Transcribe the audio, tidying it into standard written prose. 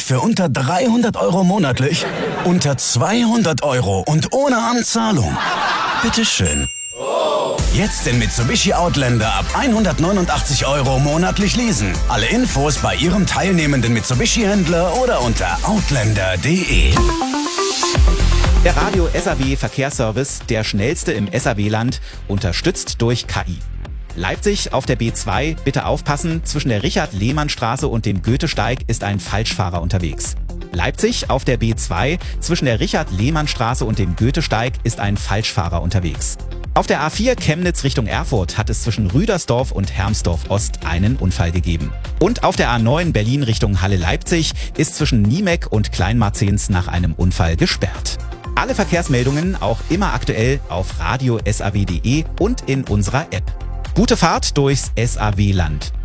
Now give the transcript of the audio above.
für unter 300 € monatlich? Unter 200 € und ohne Anzahlung? Bitteschön. Jetzt den Mitsubishi Outlander ab 189 € monatlich leasen. Alle Infos bei Ihrem teilnehmenden Mitsubishi-Händler oder unter outlander.de. Der Radio SAW Verkehrsservice, der schnellste im SAW-Land, unterstützt durch KI. Leipzig auf der B2, bitte aufpassen, zwischen der Richard-Lehmann-Straße und dem Goethesteig ist ein Falschfahrer unterwegs. Leipzig auf der B2, zwischen der Richard-Lehmann-Straße und dem Goethesteig ist ein Falschfahrer unterwegs. Auf der A4 Chemnitz Richtung Erfurt hat es zwischen Rüdersdorf und Hermsdorf Ost einen Unfall gegeben. Und auf der A9 Berlin Richtung Halle-Leipzig ist zwischen Niemeck und Kleinmarzens nach einem Unfall gesperrt. Alle Verkehrsmeldungen auch immer aktuell auf radio-saw.de und in unserer App. Gute Fahrt durchs SAW-Land.